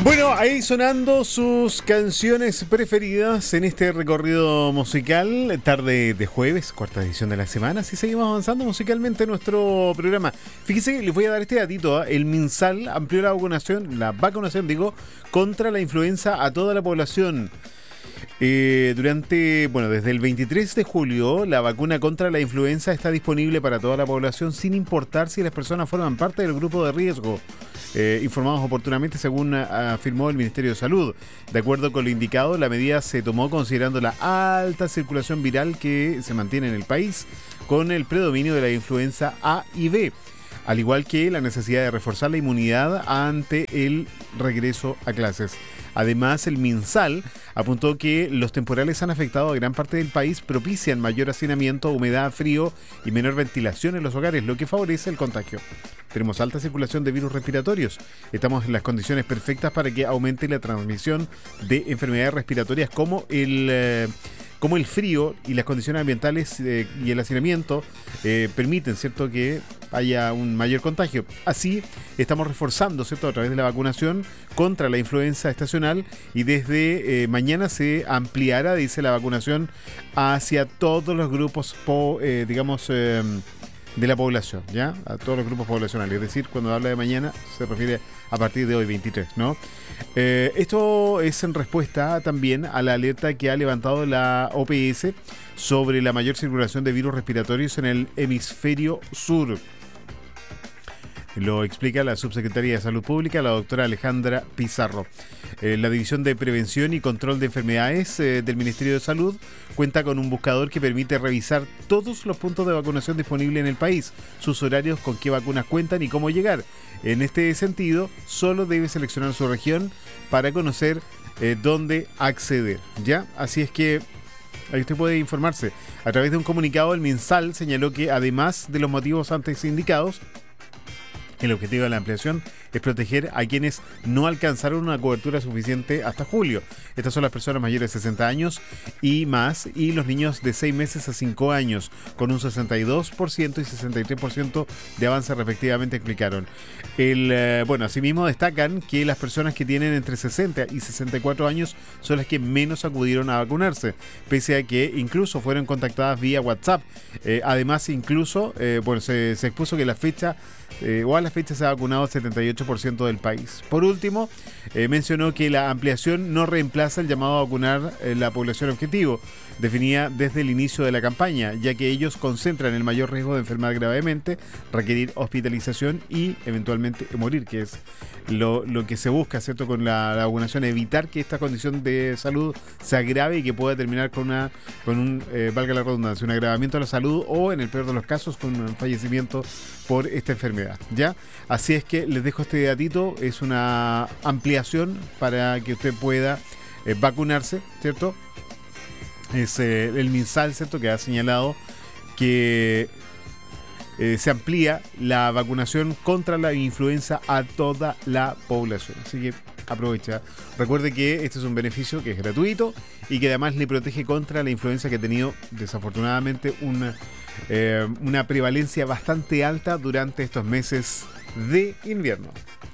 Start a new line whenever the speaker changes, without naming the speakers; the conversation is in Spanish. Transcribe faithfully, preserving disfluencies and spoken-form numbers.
Bueno, ahí sonando sus canciones preferidas en este recorrido musical, tarde de jueves, cuarta edición de la semana. Así seguimos avanzando musicalmente en nuestro programa. Fíjese que les voy a dar este datito, ¿eh? El MinSal amplió la vacunación, la vacunación, digo, contra la influenza a toda la población. Eh, durante, bueno, desde el veintitrés de julio, la vacuna contra la influenza está disponible para toda la población sin importar si las personas forman parte del grupo de riesgo. Eh, informados oportunamente, según afirmó el Ministerio de Salud. De acuerdo con lo indicado, la medida se tomó considerando la alta circulación viral que se mantiene en el país con el predominio de la influenza A y B, al igual que la necesidad de reforzar la inmunidad ante el regreso a clases. Además, el MinSal apuntó que los temporales han afectado a gran parte del país, propician mayor hacinamiento, humedad, frío y menor ventilación en los hogares, lo que favorece el contagio. Tenemos alta circulación de virus respiratorios. Estamos en las condiciones perfectas para que aumente la transmisión de enfermedades respiratorias como el... Eh, como el frío y las condiciones ambientales eh, y el hacinamiento eh, permiten, ¿cierto?, que haya un mayor contagio. Así, estamos reforzando, ¿cierto?, a través de la vacunación contra la influenza estacional, y desde eh, mañana se ampliará, dice, la vacunación hacia todos los grupos, po, eh, digamos, eh, de la población, ¿ya? A todos los grupos poblacionales. Es decir, cuando habla de mañana, se refiere a partir de hoy, veintitrés, ¿no? Eh, esto es en respuesta también a la alerta que ha levantado la O P S sobre la mayor circulación de virus respiratorios en el hemisferio sur. Lo explica la subsecretaria de Salud Pública, la doctora Alejandra Pizarro. Eh, la División de Prevención y Control de Enfermedades eh, del Ministerio de Salud cuenta con un buscador que permite revisar todos los puntos de vacunación disponibles en el país, sus horarios, con qué vacunas cuentan y cómo llegar. En este sentido, solo debe seleccionar su región para conocer eh, dónde acceder, ¿ya? Así es que ahí usted puede informarse. A través de un comunicado, el MinSal señaló que, además de los motivos antes indicados, el objetivo de la ampliación es proteger a quienes no alcanzaron una cobertura suficiente hasta julio. Estas son las personas mayores de sesenta años y más, y los niños de seis meses a cinco años, con un sesenta y dos por ciento y sesenta y tres por ciento de avance respectivamente, explicaron. El, eh, bueno, asimismo destacan que las personas que tienen entre sesenta y sesenta y cuatro años son las que menos acudieron a vacunarse, pese a que incluso fueron contactadas vía WhatsApp. Eh, además, incluso, eh, bueno, se, se expuso que la fecha Eh, o a la fecha se ha vacunado el setenta y ocho por ciento del país. Por último, eh, mencionó que la ampliación no reemplaza el llamado a vacunar eh, la población objetivo, definida desde el inicio de la campaña, ya que ellos concentran el mayor riesgo de enfermar gravemente, requerir hospitalización y eventualmente morir, que es lo, lo que se busca, ¿cierto?, con la, la vacunación, evitar que esta condición de salud se agrave y que pueda terminar con una con un, eh, valga la redundancia, un agravamiento de la salud o, en el peor de los casos, con un fallecimiento por esta enfermedad, ¿ya? Así es que les dejo este datito, es una ampliación para que usted pueda eh, vacunarse, ¿cierto? Es eh, el MinSal, ¿cierto?, que ha señalado que eh, se amplía la vacunación contra la influenza a toda la población. Así que aprovecha. Recuerde que este es un beneficio que es gratuito y que además le protege contra la influenza, que ha tenido desafortunadamente una, eh, una prevalencia bastante alta durante estos meses de invierno.